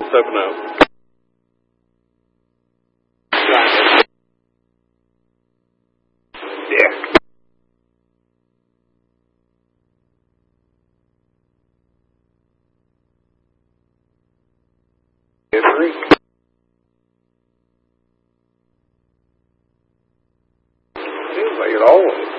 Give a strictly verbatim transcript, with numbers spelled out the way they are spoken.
open up. Yeah. Three. Seems like it always.